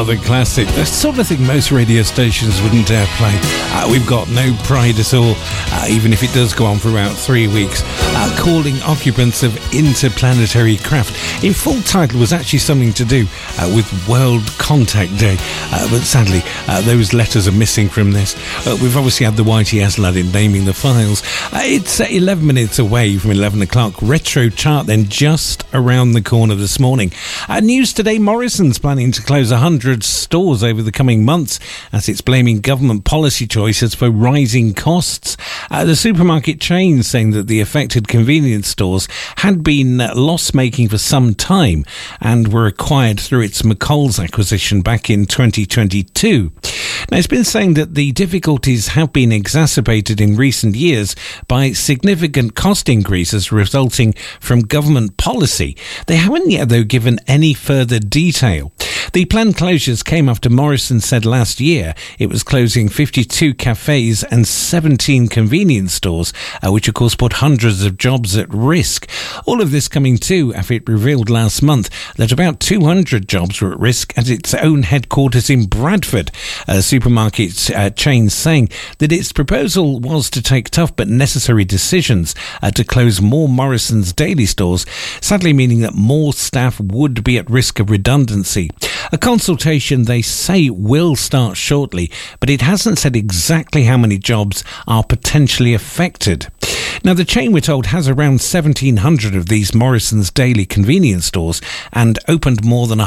Another classic. The sort of thing most radio stations wouldn't dare play. We've got no pride at all, even if it does go on for about 3 weeks. Calling occupants of interplanetary craft. In full title was actually something to do with World Contact Day. But sadly, those letters are missing from this. We've obviously had the YTS lad in naming the files. It's 11 minutes away from 11 o'clock. Retro chart then just around the corner this morning. News today, Morrison's planning to close 100 stores over the coming months as it's blaming government policy choices for rising costs. The supermarket chain saying that the affected convenience stores had been loss-making for some time and were acquired through its McColl's acquisition back in 2022. Now, it's been saying that the difficulties have been exacerbated in recent years by significant cost increases resulting from government policy. They haven't yet, though, given any further detail. The planned closures came after Morrison said last year it was closing 52 cafes and 17 convenience stores, which of course put hundreds of jobs at risk. All of this coming too after it revealed last month that about 200 jobs were at risk at its own headquarters in Bradford. A supermarket chain saying that its proposal was to take tough but necessary decisions to close more Morrison's Daily stores, sadly meaning that more staff would be at risk of redundancy. A consultation, they say, will start shortly, but it hasn't said exactly how many jobs are potentially affected. Now, the chain, we're told, has around 1,700 of these Morrison's Daily convenience stores and opened more than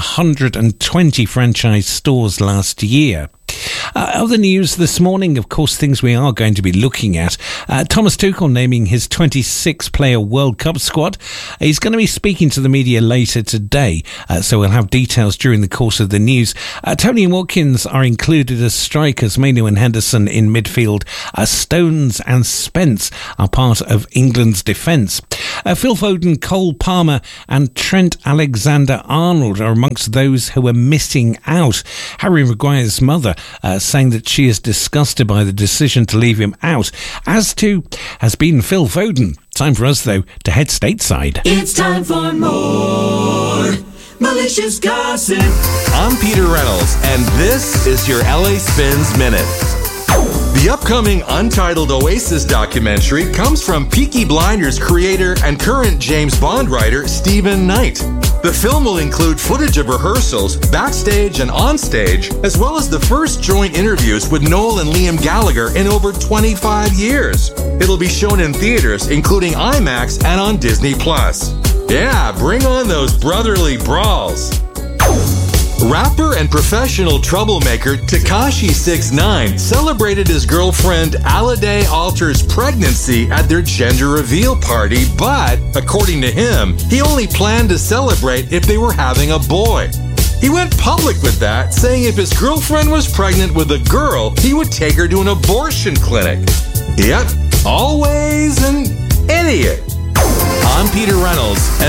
120 franchise stores last year. Other news this morning, of course, things we are going to be looking at. Thomas Tuchel naming his 26-player World Cup squad. He's going to be speaking to the media later today, so we'll have details during the course of the news. Tony and Watkins are included as strikers, Mainoo and Henderson in midfield. Stones and Spence are part of England's defence. Phil Foden, Cole Palmer and Trent Alexander-Arnold are amongst those who are missing out. Harry Maguire's mother saying that she is disgusted by the decision to leave him out, as too has been Phil Foden. Time for us, though, to head stateside. It's time for more malicious gossip. I'm Peter Reynolds, and this is your LA Spins Minute. The upcoming Untitled Oasis documentary comes from Peaky Blinders creator and current James Bond writer Stephen Knight. The film will include footage of rehearsals, backstage and onstage, as well as the first joint interviews with Noel and Liam Gallagher in over 25 years. It'll be shown in theaters, including IMAX and on Disney+. Yeah, bring on those brotherly brawls. Rapper and professional troublemaker Tekashi 6ix9ine celebrated his girlfriend Alade Alter's pregnancy at their gender reveal party, but, according to him, he only planned to celebrate if they were having a boy. He went public with that, saying if his girlfriend was pregnant with a girl, he would take her to an abortion clinic. Yep, always an idiot. I'm Peter Reynolds.